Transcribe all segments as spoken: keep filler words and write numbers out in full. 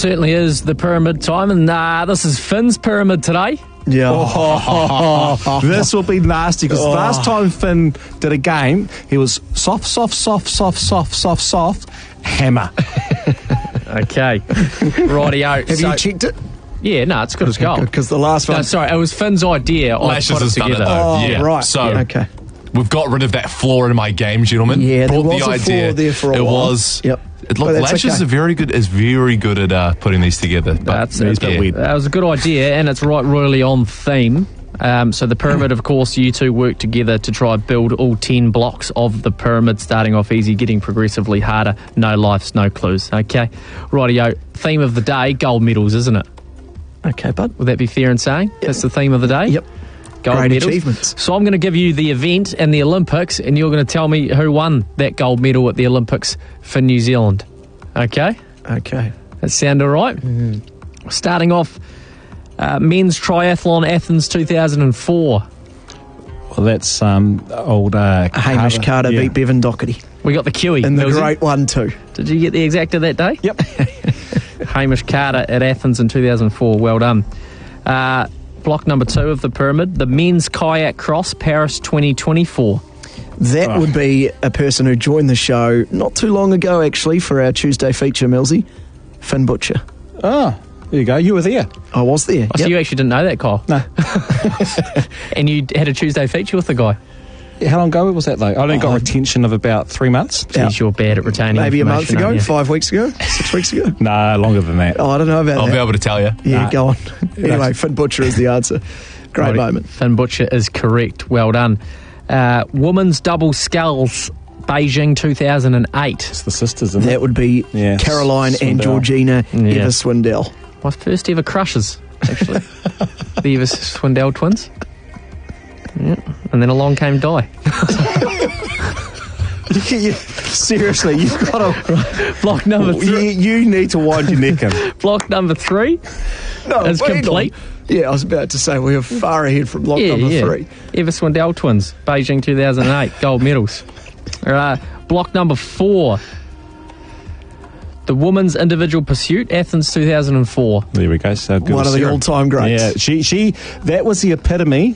certainly is the pyramid time, and uh, this is Finn's pyramid today. Yeah. Oh, this will be nasty because Oh. last time Finn did a game, he was soft, soft, soft, soft, soft, soft, soft, hammer. Okay. Rightio. Have So- you checked it? Yeah, no, it's good as gold. Because the last one... No, sorry, it was Finn's idea. I Lashes put it has done it, together. though. Oh, yeah. right. So Yeah, okay. we've got rid of that flaw in my game, gentlemen. Yeah, there Brought was the a flaw idea. there for a it while. was. Yep. It, But look, that's Lashes okay. is very good. Is very good at uh, putting these together. But That's he's it. a bit weird. That was a good idea, and it's right royally on theme. Um, so the pyramid, of course, you two work together to try and build all ten blocks of the pyramid, starting off easy, getting progressively harder. No lives, no clues. Okay, rightio. Theme of the day: gold medals, isn't it? Okay, bud. Would that be fair in saying? That's the theme of the day? Yep. Gold Great medals. achievements. So I'm going to give you the event and the Olympics, and you're going to tell me who won that gold medal at the Olympics for New Zealand. Okay? Okay. That sound all right? Mm-hmm. Starting off, uh, men's triathlon Athens two thousand four. Well, that's um, old uh, Hamish Carter yeah. beat Bevan Doherty. We got the Kiwi. And the Millsy. great one, too. Did you get the exact of that day? Yep. Hamish Carter at Athens in two thousand four. Well done. Uh, block number two of the pyramid, the men's kayak cross Paris twenty twenty-four. That Oh. would be a person who joined the show not too long ago, actually, for our Tuesday feature, Millsy. Finn Butcher. Oh, there you go. You were there. I was there. Oh, so Yep. you actually didn't know that, Kyle? No. And you had a Tuesday feature with the guy? How long ago was that, though? I only got Oh. retention of about three months. Yeah. Geez, you're bad at retaining Maybe a month information, ago, aren't you? five weeks ago, six weeks ago. No, longer than that. Oh, I don't know about I'll that. be able to tell you. Yeah, Nah. go on. Anyway, Finn Butcher is the answer. Great Right. moment. Finn Butcher is correct. Well done. Uh, women's double sculls, Beijing two thousand eight. It's the sisters, isn't That it? would be Yeah, Caroline and Swindell. Georgina Yeah. Eva Swindell. My first ever crushes, actually. The Eva Swindell twins. Yeah. And then along came Di. Seriously, you've got to. Block number You, three. you need to wind your neck in. Block number three. No, It's hang on. complete. Yeah, I was about to say we are far ahead from block yeah, number yeah. three. Eva Swindell twins, Beijing two thousand eight, gold medals. Uh, block number four. The women's individual pursuit, Athens two thousand four. There we go. So good One to of the see her. all-time greats. Yeah, she, she, that was the epitome.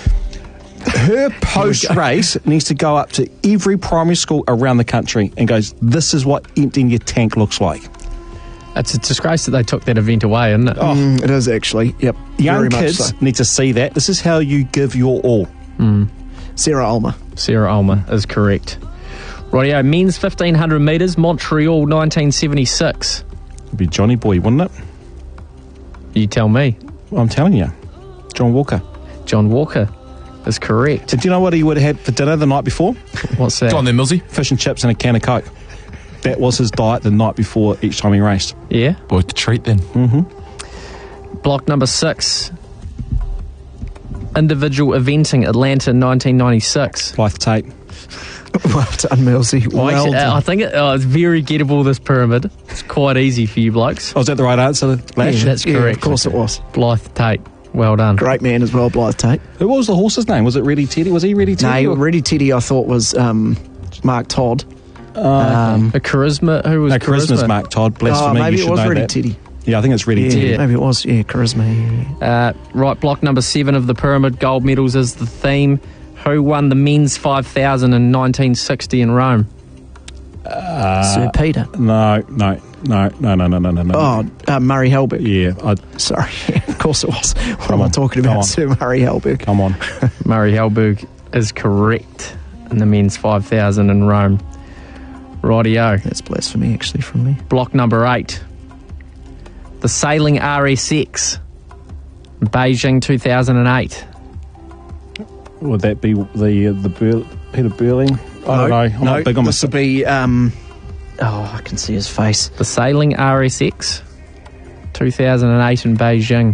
Her post race needs to go up to every primary school around the country and goes, this is what emptying your tank looks like. It's a disgrace that they took that event away, isn't it? Oh, Mm, it is actually. Yep. young very much kids so. need to see that. This is how you give your all. Sarah Ulmer. Sarah Ulmer is correct. Rightio, men's fifteen hundred metres, Montreal nineteen seventy-six. It'd be Johnny Boy, wouldn't it? You tell me. Well, I'm telling you. John Walker. John Walker is correct. Do you know what he would have had for dinner the night before? What's that? Go on then, Millsy. Fish and chips and a can of Coke. That was his diet the night before each time he raced. Yeah. Boy, the treat then. Block number six. Individual eventing, Atlanta nineteen ninety-six. Blythe Tate. Well done, Millsy. Well, Well actually, uh, I done. think it, oh, it's very gettable, this pyramid. It's quite easy for you blokes. Oh, is that the right answer, Lash? Yeah, that's Yeah, correct. of course it was. Blythe Tate. Well done. Great man as well, Blythe Tate. Who was the horse's name? Was it Ready Teddy? Was he Ready Teddy? No, or- Ready Teddy, I thought was um, Mark Todd. um, A charisma. Who was No, Charisma's Mark Todd. Bless oh, for me, maybe you it should was know Ready that. Teddy. Yeah, I think it's Ready Yeah, Teddy. Yeah. maybe it was. Yeah, Charisma. Yeah. Uh, right, block number seven of the pyramid, gold medals is the theme. Who won the men's five thousand in nineteen sixty in Rome? Sir Peter. No, no, no, no, no, no, no, no. no. Oh, uh, Murray Helberg. Yeah, I, Sorry, of course it was. What Come am I on, talking come about? on. Sir Murray Helberg. come on. Murray Helberg is correct in the men's five thousand in Rome. Rightio. That's blasphemy, actually, from me. Block number eight. The sailing R S X, Beijing two thousand eight. Would that be the uh, the Bur- Peter Burling? I don't know. I'm no, not big on this my... would be. Um, oh, I can see his face. The sailing R S X, two thousand eight in Beijing.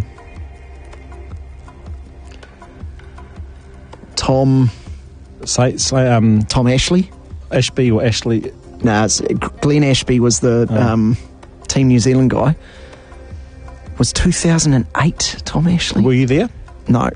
Tom. Say, say, um, Tom Ashley. Ashby or Ashley. No, it's, Glenn Ashby was the Oh. um, Team New Zealand guy. Was two thousand eight Tom Ashley? Were you there? No.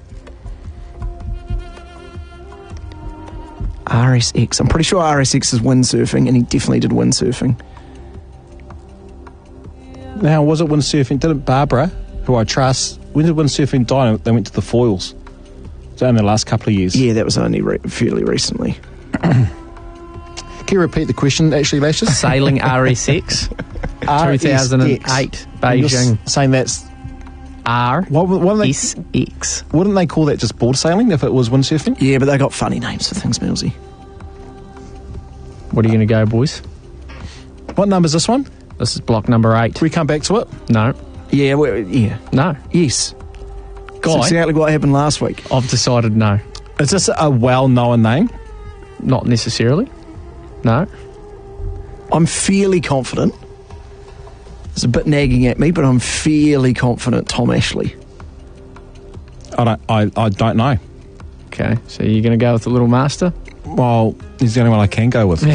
R S X. I'm pretty sure R S X is windsurfing, and he definitely did windsurfing. Now, was it windsurfing? Didn't Barbara, who I trust, when did windsurfing die? They went to the foils. So in the last couple of years. Yeah, that was only re- fairly recently. Can you repeat the question, actually, Lashes? Sailing R S X, two thousand eight, Beijing. You're saying that's... R What, what they, S X. wouldn't they call that just board sailing if it was windsurfing? Yeah, but they got funny names for things, Millsy. What are you going to go, boys? What number's this one? This is block number eight. Can we come back to it? No. Yeah, well, yeah. No. Yes. Guy, That's exactly what happened last week. I've decided no. Is this a well-known name? Not necessarily. No. I'm fairly confident. It's a bit nagging at me, but I'm fairly confident Tom Ashley. I don't, I, I don't know. Okay, so you're going to go with the little master? Well, he's the only one I can go with.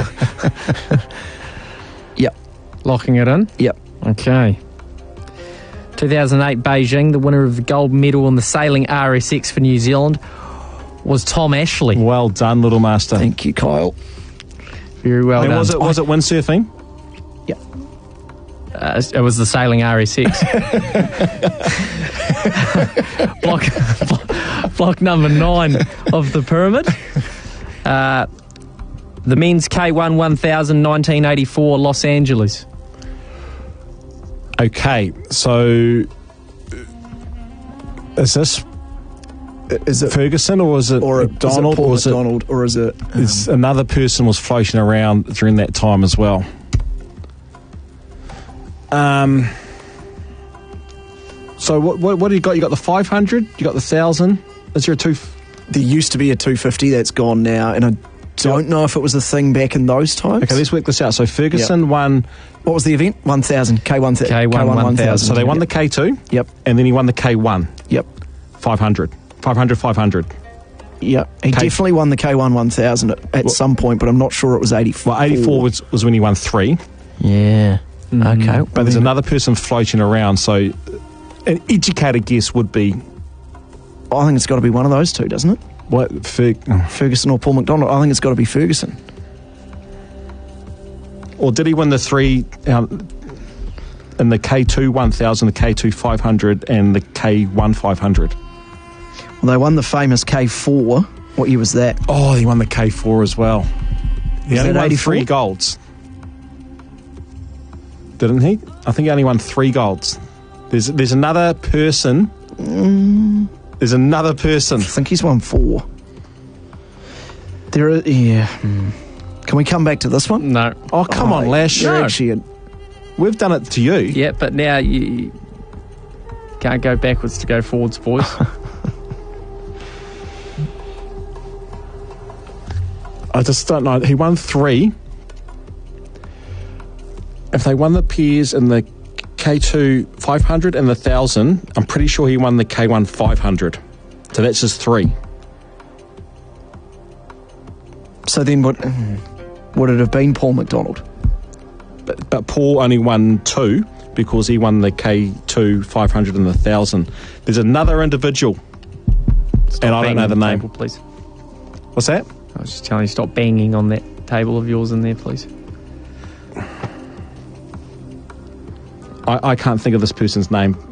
Yep. Locking it in? Yep. Okay. two thousand eight Beijing, the winner of the gold medal in the sailing R S X for New Zealand was Tom Ashley. Well done, little master. Thank you, Kyle. Very well And done. was it was it windsurfing? Yep. Uh, it was the sailing R S X. block, block, block number nine of the pyramid. Uh, the men's K one one thousand nineteen eighty-four Los Angeles. Okay, so is this Is it Ferguson or is it or McDonald? is it Paul or is it, McDonald, or is it? Um, is another person was floating around during that time as well? Um. So what what, what do you got? You got the five hundred. You got the thousand. Is there a two? there used to be a two fifty that's gone now, and I don't know if it was a thing back in those times. Okay, let's work this out. So Ferguson Yep. won. What was the event? one thousand. K one thousand. K one one thousand. So they won yep. the K two. Yep. And then he won the K one. Yep. five hundred. five hundred, five hundred. Yep. He K- definitely won the K one one thousand at, at some point, but I'm not sure it was eighty-four. Well, eighty-four was, was when he won three. Yeah. Okay. But there's another person floating around, so an educated guess would be I think it's got to be one of those two, doesn't it? what? Fer- Ferguson or Paul McDonald. I think it's got to be Ferguson. or did he win the three um, in the K two one thousand, the K two five hundred, and the K one five hundred? Well, they won the famous K four. What year was that? Oh, he won the K four as well. He Was only that won eighty-four? three golds. Didn't he? I think he only won three golds. There's there's another person. Mm. There's another person. I think he's won four. There are, yeah. Hmm. Can we come back to this one? No. Oh, come on, Lash. You're No. actually a, We've done it to you. Yeah, but now you can't go backwards to go forwards, boys. I just don't know. He won three. If they won the pairs in the K two five hundred and the one thousand, I'm pretty sure he won the K one five hundred. So that's just three. so then what? Would it have been Paul McDonald? But, but Paul only won two because he won the K two five hundred and the one thousand. There's another individual, Stop and I don't banging know the on name. Table, please. What's that? I was just telling you, stop banging on that table of yours in there, please. I, I can't think of this person's name.